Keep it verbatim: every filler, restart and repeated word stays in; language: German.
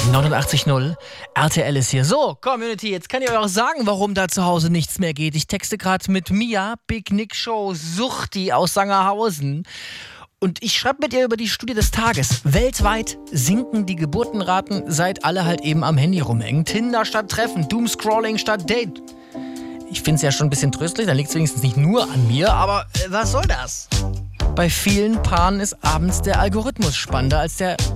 neunundachtzig null, R T L ist hier. So, Community, jetzt kann ich euch auch sagen, warum da zu Hause nichts mehr geht. Ich texte gerade mit Mia, Big Nick Show, Suchti aus Sangerhausen. Und ich schreibe mit ihr über die Studie des Tages. Weltweit sinken die Geburtenraten, seit alle halt eben am Handy rumhängen. Tinder statt Treffen, Doomscrolling statt Date. Ich finde es ja schon ein bisschen tröstlich, dann liegt es wenigstens nicht nur an mir, aber äh, was soll das? Bei vielen Paaren ist abends der Algorithmus spannender als der